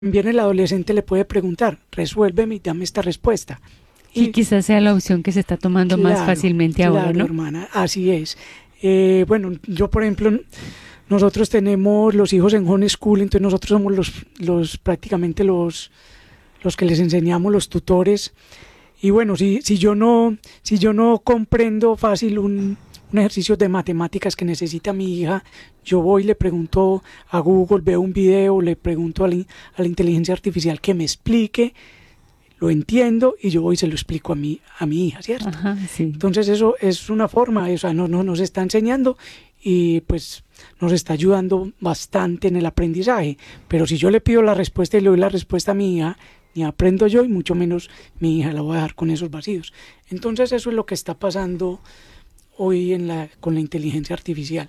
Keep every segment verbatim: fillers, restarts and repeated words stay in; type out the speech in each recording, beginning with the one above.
También el adolescente le puede preguntar, resuélveme y dame esta respuesta. Y Y quizás sea la opción que se está tomando más claro, fácilmente ahora, claro, ¿no? hermana, así es. Eh, bueno, yo por ejemplo, nosotros tenemos los hijos en homeschool, entonces nosotros somos los, los prácticamente los, los que les enseñamos, los tutores. Y bueno, si, si yo no, si yo no comprendo fácil un, un ejercicio de matemáticas que necesita mi hija, yo voy y le pregunto a Google, veo un video, le pregunto a la, a la inteligencia artificial que me explique, lo entiendo y yo voy y se lo explico a mi, a mi hija, ¿cierto? Ajá, sí. Entonces eso es una forma, o sea, no, no, nos está enseñando y pues nos está ayudando bastante en el aprendizaje. Pero si yo le pido la respuesta y le doy la respuesta a mi hija, ni aprendo yo y mucho menos mi hija la voy a dejar con esos vacíos. Entonces eso es lo que está pasando hoy en la, con la inteligencia artificial.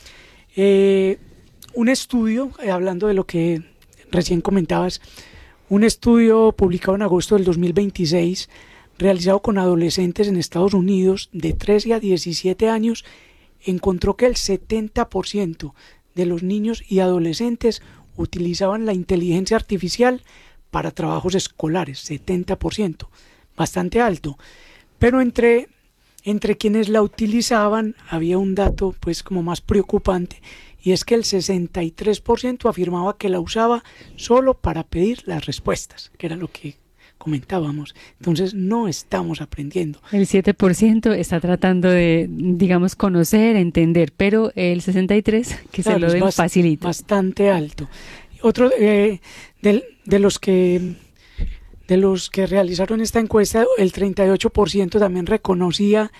Eh, un estudio, eh, hablando de lo que recién comentabas, un estudio publicado en agosto del dos mil veintiséis, realizado con adolescentes en Estados Unidos de trece a diecisiete años, encontró que el setenta por ciento de los niños y adolescentes utilizaban la inteligencia artificial para trabajos escolares, setenta por ciento, bastante alto. Pero entre, entre quienes la utilizaban había un dato pues como más preocupante, y es que el sesenta y tres por ciento afirmaba que la usaba solo para pedir las respuestas, que era lo que comentábamos. Entonces no estamos aprendiendo. El siete por ciento está tratando de, digamos, conocer, entender, pero el sesenta y tres por ciento que claro, se lo den facilito. Bastante alto. Otro eh, de, de los que de los que realizaron esta encuesta, el treinta y ocho por ciento también reconocía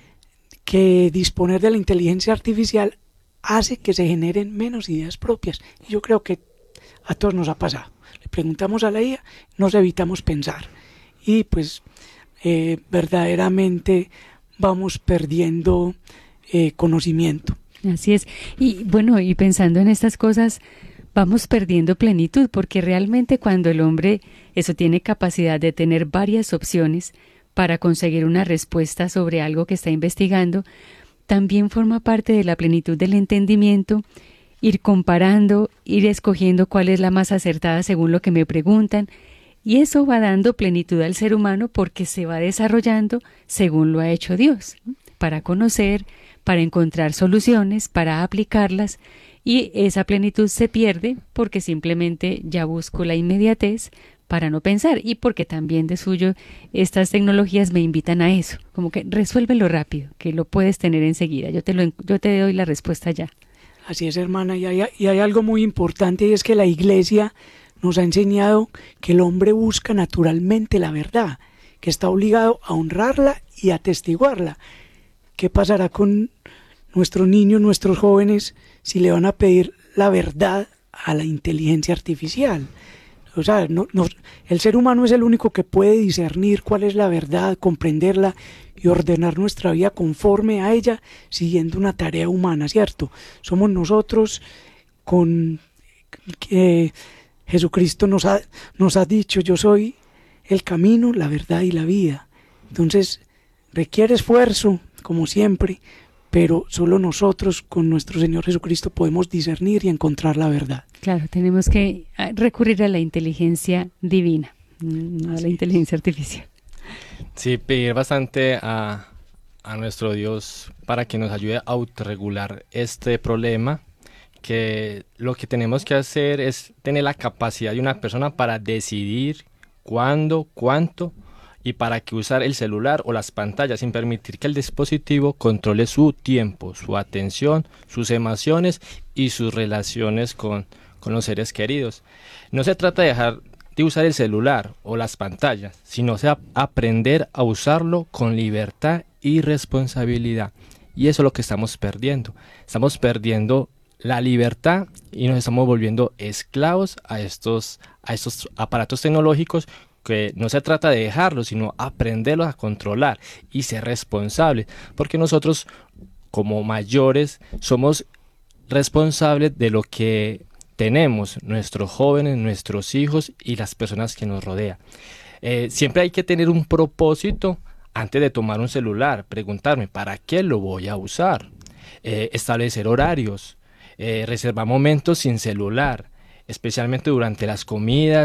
que disponer de la inteligencia artificial hace que se generen menos ideas propias. Y yo creo que a todos nos ha pasado. Le preguntamos a la I A, nos evitamos pensar. Y pues eh, verdaderamente vamos perdiendo eh, conocimiento. Así es. Y bueno, y pensando en estas cosas, vamos perdiendo plenitud, porque realmente cuando el hombre, eso tiene capacidad de tener varias opciones para conseguir una respuesta sobre algo que está investigando, también forma parte de la plenitud del entendimiento, ir comparando, ir escogiendo cuál es la más acertada según lo que me preguntan, y eso va dando plenitud al ser humano porque se va desarrollando según lo ha hecho Dios, ¿no? Para conocer, para encontrar soluciones, para aplicarlas, y esa plenitud se pierde porque simplemente ya busco la inmediatez para no pensar, y porque también de suyo estas tecnologías me invitan a eso, como que resuélvelo rápido, que lo puedes tener enseguida, yo te, lo, yo te doy la respuesta ya. Así es, hermana, y hay, y hay algo muy importante, y es que la Iglesia nos ha enseñado que el hombre busca naturalmente la verdad, que está obligado a honrarla y a atestiguarla. ¿Qué pasará con nuestros niños, nuestros jóvenes, si le van a pedir la verdad a la inteligencia artificial? O sea, no, no, el ser humano es el único que puede discernir cuál es la verdad, comprenderla y ordenar nuestra vida conforme a ella, siguiendo una tarea humana, ¿cierto? Somos nosotros con que Jesucristo nos ha, nos ha dicho, yo soy el camino, la verdad y la vida. Entonces, requiere esfuerzo, como siempre, pero solo nosotros con nuestro Señor Jesucristo podemos discernir y encontrar la verdad. Claro, tenemos que recurrir a la inteligencia divina, no a la inteligencia artificial. Sí, pedir bastante a, a nuestro Dios para que nos ayude a autorregular este problema, que lo que tenemos que hacer es tener la capacidad de una persona para decidir cuándo, cuánto y para qué usar el celular o las pantallas, sin permitir que el dispositivo controle su tiempo, su atención, sus emociones y sus relaciones con, con los seres queridos. No se trata de dejar de usar el celular o las pantallas, sino de aprender a usarlo con libertad y responsabilidad. Y eso es lo que estamos perdiendo. Estamos perdiendo la libertad y nos estamos volviendo esclavos a estos, a estos aparatos tecnológicos, que no se trata de dejarlos, sino aprenderlos a controlar y ser responsables, porque nosotros como mayores somos responsables de lo que tenemos, nuestros jóvenes, nuestros hijos y las personas que nos rodean. Eh, siempre hay que tener un propósito antes de tomar un celular, preguntarme ¿para qué lo voy a usar? Eh, establecer horarios, eh, reservar momentos sin celular, especialmente durante las comidas